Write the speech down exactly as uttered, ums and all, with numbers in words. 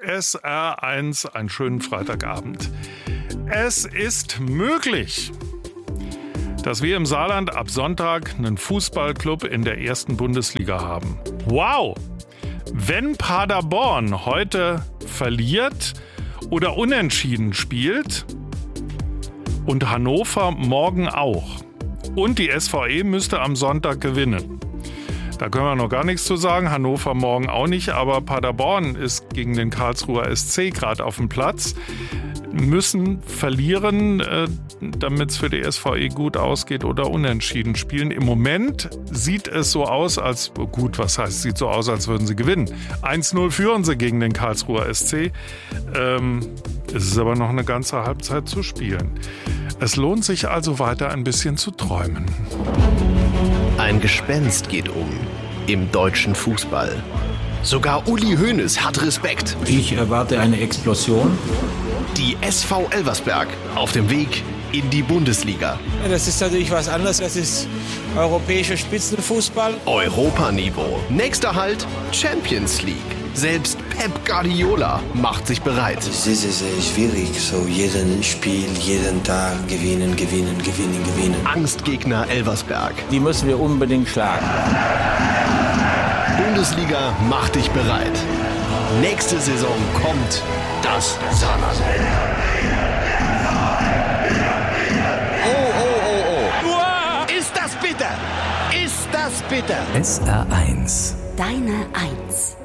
S R eins, einen schönen Freitagabend. Es ist möglich, dass wir im Saarland ab Sonntag einen Fußballclub in der ersten Bundesliga haben. Wow! Wenn Paderborn heute verliert oder unentschieden spielt und Hannover morgen auch und die S V E müsste am Sonntag gewinnen. Da können wir noch gar nichts zu sagen, Hannover morgen auch nicht, aber Paderborn ist gegen den Karlsruher S C gerade auf dem Platz, müssen verlieren, äh, damit es für die S V E gut ausgeht oder unentschieden spielen. Im Moment sieht es so aus, als, gut, was heißt, sieht so aus, als würden sie gewinnen. eins null führen sie gegen den Karlsruher S C. Ähm, es ist aber noch eine ganze Halbzeit zu spielen. Es lohnt sich also weiter ein bisschen zu träumen. Ein Gespenst geht um im deutschen Fußball. Sogar Uli Hoeneß hat Respekt. Ich erwarte eine Explosion. Die S V Elversberg auf dem Weg in die Bundesliga. Ja, das ist natürlich was anderes. Das ist europäischer Spitzenfußball. Europaniveau. Nächster Halt Champions League. Selbst Pep Guardiola macht sich bereit. Es ist sehr schwierig, so jeden Spiel, jeden Tag gewinnen, gewinnen, gewinnen, gewinnen. Angstgegner Elversberg. Die müssen wir unbedingt schlagen. Bundesliga macht dich bereit. Nächste Saison kommt das Saarland. Oh, oh, oh, oh. Ist das bitter? Ist das bitter? S R eins. Deine Eins.